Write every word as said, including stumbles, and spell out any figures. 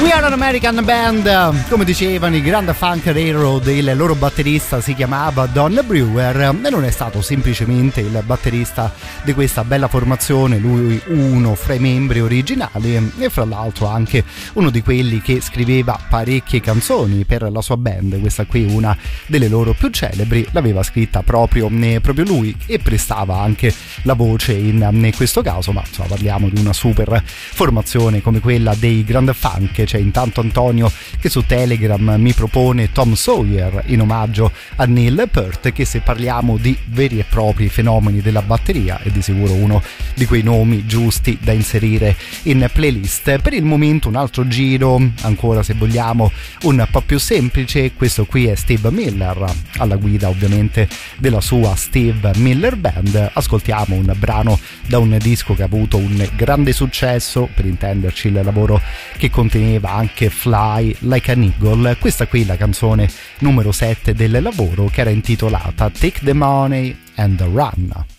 We Are an American Band, come dicevano i Grand Funk Railroad, il loro batterista si chiamava Don Brewer e non è stato semplicemente il batterista di questa bella formazione, lui uno fra i membri originali e fra l'altro anche uno di quelli che scriveva parecchie canzoni per la sua band. Questa qui, una delle loro più celebri, l'aveva scritta proprio, proprio lui e prestava anche la voce in, in questo caso, ma insomma parliamo di una super formazione come quella dei Grand Funk. C'è intanto Antonio che su Telegram mi propone Tom Sawyer in omaggio a Neil Peart, che se parliamo di veri e propri fenomeni della batteria è di sicuro uno di quei nomi giusti da inserire in playlist. Per il momento un altro giro, ancora se vogliamo un po' più semplice. Questo qui è Steve Miller, alla guida ovviamente della sua Steve Miller Band. Ascoltiamo un brano da un disco che ha avuto un grande successo, per intenderci il lavoro che conteneva anche Fly Like an Eagle. Questa qui è la canzone numero sette del lavoro, che era intitolata Take the Money and Run.